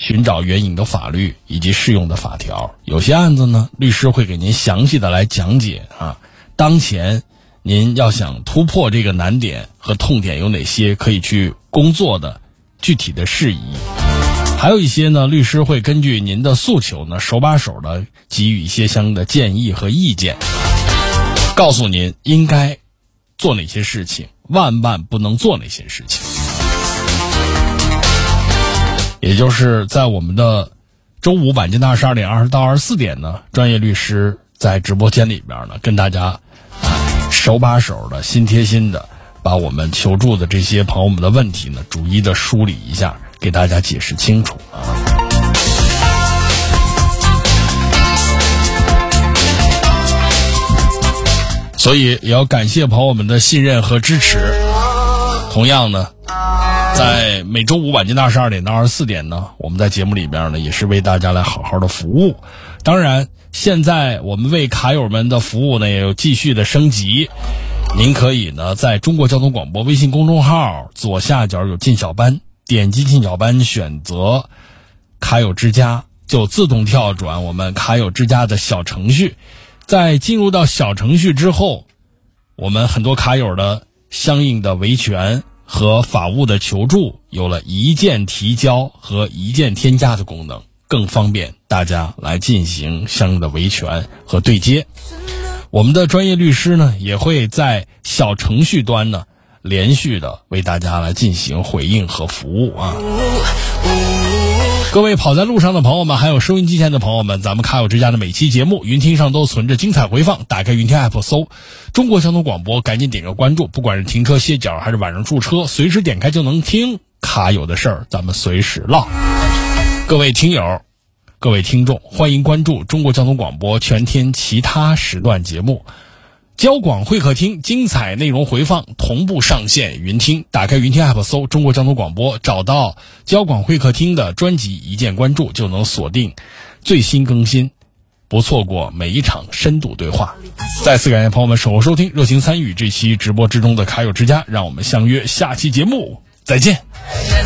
寻找援引的法律以及适用的法条。有些案子呢，律师会给您详细的来讲解当前您要想突破这个难点和痛点有哪些可以去工作的具体的事宜。还有一些呢，律师会根据您的诉求呢，手把手的给予一些相应的建议和意见，告诉您应该做哪些事情，万万不能做哪些事情。也就是在我们的周五晚间的22点20到24点呢，专业律师在直播间里边呢，跟大家手把手的心贴心的把我们求助的这些朋友们的问题呢，逐一的梳理一下，给大家解释清楚所以也要感谢朋友们的信任和支持。同样呢，在每周五晚间的22点到24点呢，我们在节目里边呢，也是为大家来好好的服务。当然现在我们为卡友们的服务呢，也有继续的升级。您可以呢，在中国交通广播微信公众号左下角有进小班，点击进小班，选择卡友之家，就自动跳转我们卡友之家的小程序。在进入到小程序之后，我们很多卡友的相应的维权和法务的求助有了一键提交和一键添加的功能，更方便大家来进行相应的维权和对接。我们的专业律师呢，也会在小程序端呢，连续的为大家来进行回应和服务各位跑在路上的朋友们，还有收音机前的朋友们，咱们卡友之家的每期节目云听上都存着精彩回放，打开云听 app 搜中国交通广播，赶紧点个关注，不管是停车歇脚还是晚上驻车，随时点开就能听卡友的事儿，咱们随时唠。各位听友，各位听众，欢迎关注中国交通广播全天其他时段节目，交广会客厅精彩内容回放同步上线云听，打开云听 app 搜中国交通广播，找到交广会客厅的专辑，一键关注就能锁定最新更新，不错过每一场深度对话。再次感谢朋友们守候收听，热情参与这期直播之中的卡友之家，让我们相约下期节目再见。